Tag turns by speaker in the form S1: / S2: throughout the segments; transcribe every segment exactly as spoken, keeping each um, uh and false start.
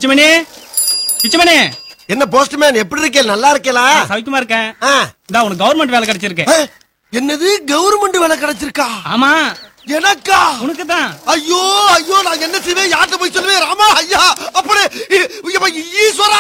S1: பிச்சுமணி, பிச்சுமணி.
S2: என்ன போஸ்ட்மேன் எப்படி இருக்கே? நல்லா இருக்கேலா?
S1: சவிக்குமா இருக்கேன்.
S2: இந்தா
S1: உனக்கு கவர்மெண்ட் வேலை கிடைச்சிருக்கு.
S2: என்னது கவர்மெண்ட் வேலை கிடைச்சிருக்கா?
S1: ஆமா.
S2: எனக்கா?
S1: உனக்கு தான்.
S2: ஐயோ ஐயோ, நான் என்ன செய்வேன்? யார்கிட்ட போய் சொல்லுவேன்? ராமா ஐயா, அப்படி ஈஸ்வரா.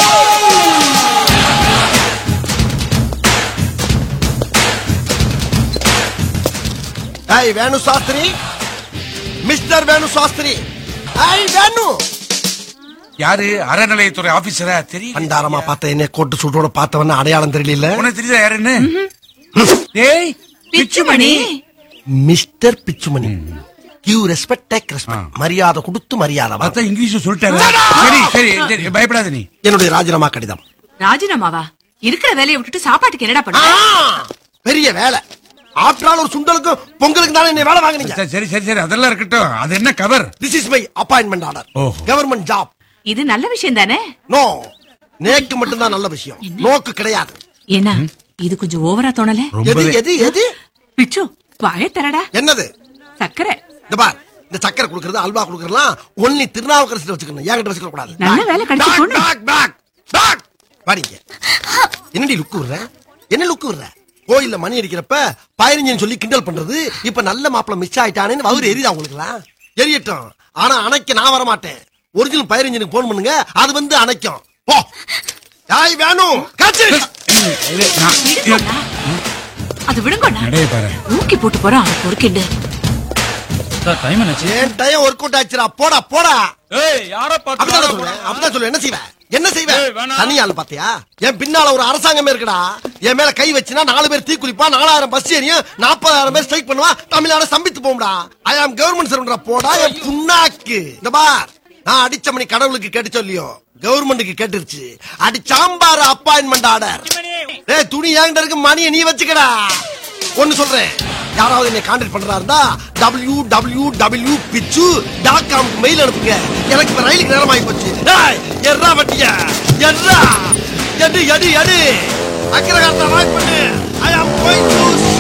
S2: ஐ வேணு சாஸ்திரி, மிஸ்டர் வேணு சாஸ்திரி. ஐ வேணு.
S3: யாரு? அறநிலையத்துறை ஆபீசரா? தெரியும்.
S2: பண்டாரமா பார்த்த என்ன கோட்டு சூட்டோட பார்த்தவன அடையாளம் தெரியல.
S3: உனக்கு தெரியுதா யாருன்னு? டேய்
S4: Pichumani.
S2: Mister Pichumani. Give respect, take respect. மரியாதை கொடுத்து மரியாதை.
S3: பார்த்தா இங்கிலீஷ் சொல்லிட்டாரு. சரி சரி சரி, பயப்படாத நீ.
S2: என்னுடைய ராஜினாமா கடிதம்.
S4: ராஜினாமாவா? இருக்கிற வேலையை விட்டுட்டு சாப்பாட்டுக்கு என்னடா பண்ண?
S2: பெரிய வேலை. ஆற்றால் ஒரு சுண்டலுக்கும் பொங்கலுக்கு தானே என்ன வேலை வாங்குனீங்க?
S3: சரி சரி சரி, அதெல்லாம் இருக்கட்டும். அது என்ன cover?
S2: This is my appointment order. Government job.
S4: இது நல்ல விஷயம் தானே?
S2: நோ, நேக்கு மட்டும் தான் நல்ல விஷயம், நோக்கு கிடையாது.
S4: என்ன இது கொஞ்சம் ஓவரா தோணல?
S2: எது எது எது?
S4: பிச்சு வாய தரடா.
S2: என்னது?
S4: சக்கரை.
S2: இந்த பார், இந்த சக்கரை குடுக்கறது, அல்வா குடுக்கறலாம் ஒன்லி திருநாவுக்கரசு வச்சுக்கணும். ஏன் கிட்ட வச்சுக்க கூடாது.
S4: நல்ல வேலை கிடைச்சு போடு.
S2: Back back back. வாடிங்க. என்னடி லுக்கு விடுற? என்ன லுக்கு விடுற? கோயில்ல மணி அடிக்கிறப்ப பதினஞ்சுன்னு சொல்லி கிண்டல் பண்றது, இப்ப நல்ல மாப்பிள்ள மிஸ் ஆயிட்டானேன்னு அவரு எரியுதா உங்களுக்குலாம்? எரியட்டும், ஆனா அணைக்க நான் வர மாட்டேன். ஒரிஜினல் பதினஞ்சுக்கு போன் பண்ணுங்க, அது வந்து அணைக்கும். போ. யாய் வேணும் காச்சு.
S4: அது விடுங்கண்ணா.
S3: நடைய பாரு.
S4: ஊக்கி போட்டு போறான் பொறுக்கிண்டு.
S1: சார் டைம் என்னாச்சு?
S2: ஏன் டைம் ஒர்க் அவுட் ஆச்சுடா. போடா போடா.
S1: ஏய் யாரை பார்த்து?
S2: அப்படிதான் சொல்றேன், அப்படிதான் சொல்றேன். என்ன செய்வ? என்ன செய்வ?
S1: ஏய், வேணாம்.
S2: தனியாள் பாத்தியா? என் பின்னால ஒரு அரசாங்கமே இருக்குடா. என் மேல கை வச்சுனா நாலு பேர் தீ குளிப்பா, நாலாயிரம் பஸ் ஏறியும், நாற்பதாயிரம் பேர் ஸ்ட்ரைக் பண்ணுவா, தமிழ்நாடு சம்பித்து போகும்டா. ஐ ஆம் கவர்மெண்ட் சர்வன்டா. போடா என் புண்ணாக்கு. இந்த பார், நான் அடிச்ச மணி கடவுளுக்கு கேட்டு சொல்லியோ கவர்மெண்ட்டுக்கு கேட்டுருச்சு. அடி சாம்பார் அப்பாயின்மெண்ட் ஆர்டர். ஏய் துணி ஏங்கிட்ட இருக்கு, மணியை நீ வச்சுக்கடா. ஒன்னு சொல்றேன், யாராவது என்னை கான்டாக்ட் பண்றா இருந்தா டபிள்யூ டபிள்யூ டபிள்யூ பிச்சு டாட் காம் மெயில் அனுப்புங்க. எனக்கு இப்ப ரயிலுக்கு நேரம் ஆகி போச்சு. எர்ரா வட்டியா எர்ரா எடு எடு எடு. அக்கிரகாரத்தை வாய்ப்பு பண்ணு. ஐ ஆம் கோயிங் டு